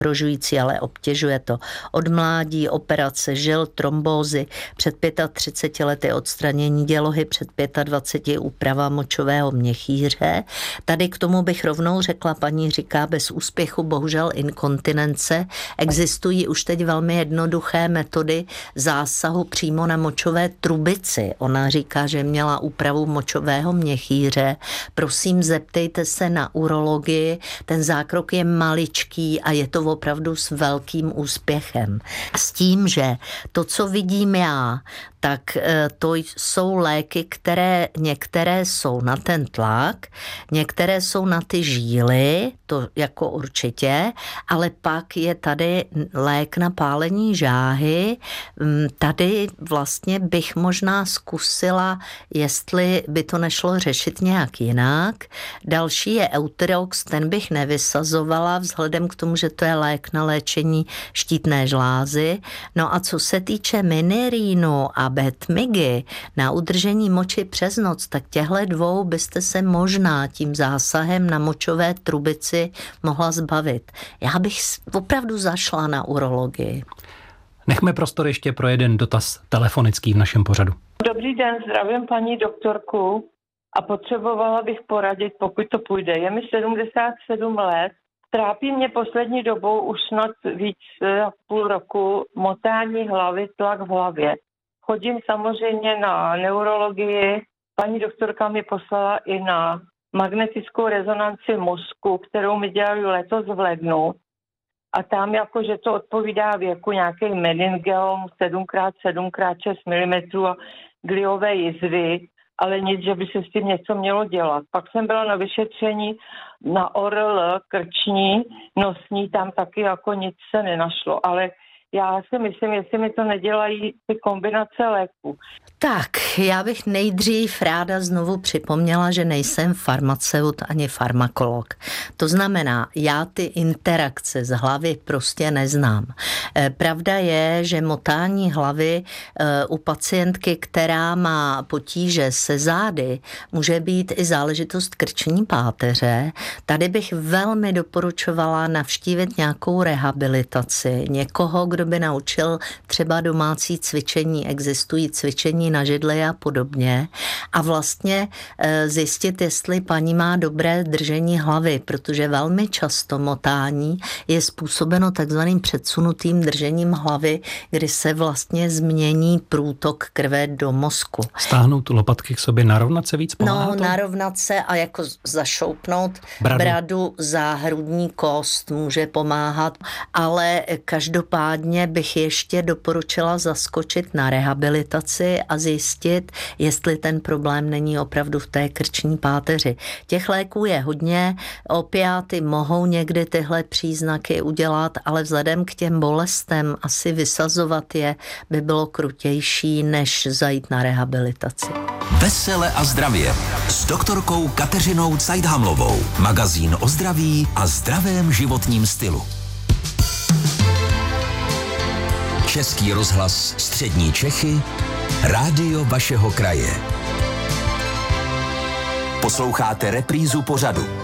ohrožující, ale obtěžuje to. Od mládí, operace žil, trombózy, před 35 lety odstranění dělohy, před 25 úprava močového měchýře. Tady k tomu bych rovnou řekla, paní říká bez úspěchu, bohužel inkontinence. Existují už teď velmi jednoduché metody zásahu přímo na močové trubici. Ona říká, že měla úpravu močového měchýře. Prosím, zeptejte se na urologii. Ten zákrok je maličký a je to opravdu s velkým úspěchem. S tím, že to, co vidím já, tak to jsou léky, které některé jsou na ten tlak, některé jsou na ty žíly, to jako určitě, ale pak je tady lék na pálení žáhy. Tady vlastně bych možná zkusila, jestli by to nešlo řešit nějak jinak. Další je Euterox, ten bych nevysazovala vzhledem k tomu, že to je lék na léčení štítné žlázy. No a co se týče Minirínu a Betmigy na udržení moči přes noc, tak těhle dvou byste se možná tím zásahem na močové trubici mohla zbavit. Já bych opravdu zašla na urologii. Nechme prostor ještě pro jeden dotaz telefonický v našem pořadu. Dobrý den, zdravím paní doktorku a potřebovala bych poradit, pokud to půjde. Je mi 77 let, trápí mě poslední dobou už snad víc jak půl roku motání hlavy, tlak v hlavě. Chodím samozřejmě na neurologii, paní doktorka mi poslala i na magnetickou rezonanci mozku, kterou mi dělali letos v lednu. A tam jakože to odpovídá věku nějaký meningeom 7x7x6 mm a gliové jizvy, ale nic, že by se s tím něco mělo dělat. Pak jsem byla na vyšetření na ORL krční, nosní, tam taky jako nic se nenašlo, ale já si myslím, jestli mi to nedělají ty kombinace léků. Tak, já bych nejdřív ráda znovu připomněla, že nejsem farmaceut ani farmakolog. To znamená, já ty interakce z hlavy prostě neznám. Pravda je, že motání hlavy u pacientky, která má potíže se zády, může být i záležitost krční páteře. Tady bych velmi doporučovala navštívit nějakou rehabilitaci, někoho, kdo by naučil třeba domácí cvičení, existují cvičení na židli a podobně a vlastně zjistit, jestli paní má dobré držení hlavy, protože velmi často motání je způsobeno takzvaným předsunutým držením hlavy, kdy se vlastně změní průtok krve do mozku. Stáhnout lopatky k sobě, narovnat se víc pomáhá to? No, narovnat se a jako zašoupnout bradu, záhrudní kost může pomáhat, ale každopádně bych ještě doporučila zaskočit na rehabilitaci a zjistit, jestli ten problém není opravdu v té krční páteři. Těch léků je hodně, opiáty mohou někdy tyhle příznaky udělat, ale vzhledem k těm bolestem asi vysazovat je by bylo krutější, než zajít na rehabilitaci. Vesele a zdravě s doktorkou Kateřinou Cajdhamlovou. Magazín o zdraví a zdravém životním stylu. Český rozhlas Střední Čechy, rádio vašeho kraje. Posloucháte reprízu pořadu